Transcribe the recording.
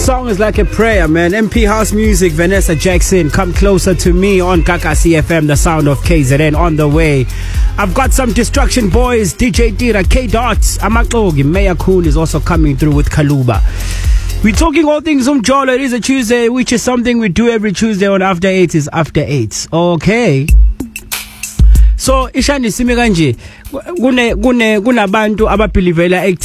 song is like a prayer, man. MP House Music, Vanessa Jackson, Come Closer to Me on Kakasi FM, the sound of KZN on the way. I've got some Destruction Boys, DJ Tira, K-Dots, Amakogi, Maya Cool is also coming through with Kaluba. We're talking all things Umjolo. It is a Tuesday, which is something we do every Tuesday on After 8 is After 8. Okay. So, ishani simi kanje, kunabantu ababelivela